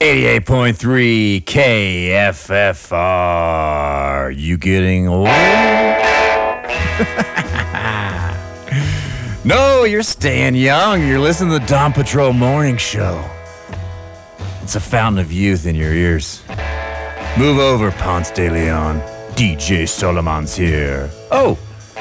88.3 KFFR. You getting old? No, you're staying young. You're listening to the Dawn Patrol Morning Show. It's a fountain of youth in your ears. Move over, Ponce de Leon. DJ Solomon's here. Oh,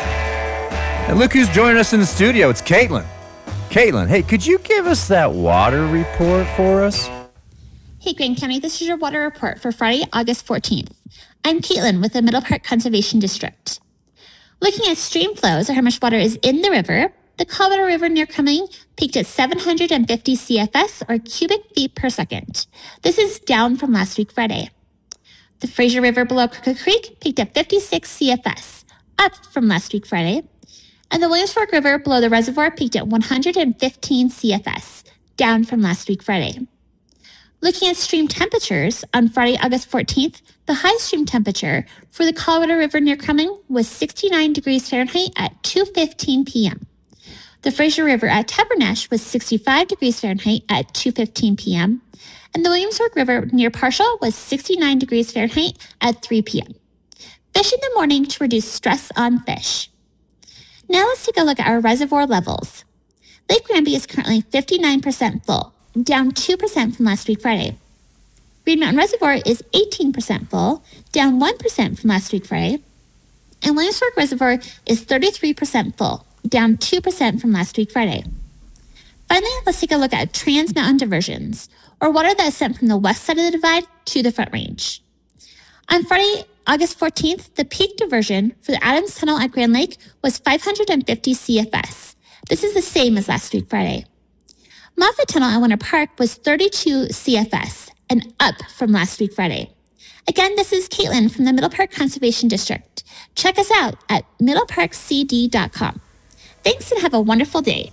and look who's joining us in the studio. It's Caitlin. Caitlin, hey, could you give us that water report for us? Hey, Grand County, this is your water report for Friday, August 14th. I'm Caitlin with the Middle Park Conservation District. Looking at stream flows or how much water is in the river, the Colorado River near Cumming peaked at 750 CFS or cubic feet per second. This is down from last week, Friday. The Fraser River below Crooked Creek peaked at 56 CFS, up from last week, Friday. And the Williams Fork River below the reservoir peaked at 115 CFS, down from last week, Friday. Looking at stream temperatures, on Friday, August 14th, the high stream temperature for the Colorado River near Cumming was 69 degrees Fahrenheit at 2:15 p.m. The Fraser River at Tabernash was 65 degrees Fahrenheit at 2:15 p.m. And the Williams Fork River near Parshall was 69 degrees Fahrenheit at 3 p.m. Fish in the morning to reduce stress on fish. Now let's take a look at our reservoir levels. Lake Granby is currently 59% full, down 2% from last week, Friday. Green Mountain Reservoir is 18% full, down 1% from last week, Friday. And Williams Fork Reservoir is 33% full, down 2% from last week, Friday. Finally, let's take a look at trans-mountain diversions, or water that is sent from the west side of the divide to the Front Range. On Friday, August 14th, the peak diversion for the Adams Tunnel at Grand Lake was 550 CFS. This is the same as last week, Friday. Moffett Tunnel at Winter Park was 32 CFS and up from last week, Friday. Again, this is Caitlin from the Middle Park Conservation District. Check us out at middleparkcd.com. Thanks and have a wonderful day.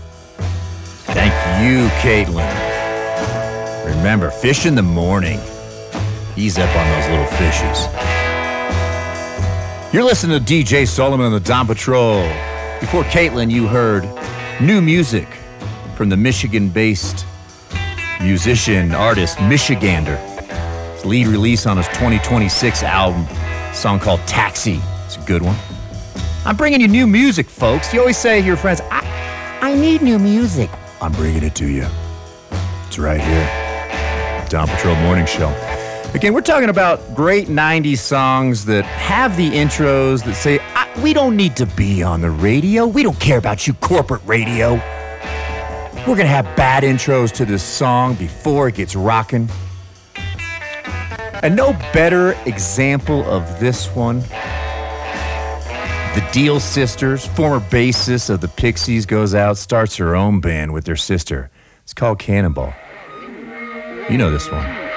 Thank you, Caitlin. Remember, fish in the morning. Ease up on those little fishes. You're listening to DJ Solomon on the Dawn Patrol. Before Caitlin, you heard new music from the Michigan-based musician, artist, Michigander. His lead release on his 2026 album, a song called Taxi. It's a good one. I'm bringing you new music, folks. You always say to your friends, I need new music. I'm bringing it to you. It's right here. Dawn Patrol Morning Show. Again, we're talking about great 90s songs that have the intros that say, we don't need to be on the radio. We don't care about you, corporate radio. We're going to have bad intros to this song before it gets rocking. And no better example of this one. The Deal Sisters, former bassist of the Pixies, goes out, starts her own band with their sister. It's called Cannonball. You know this one.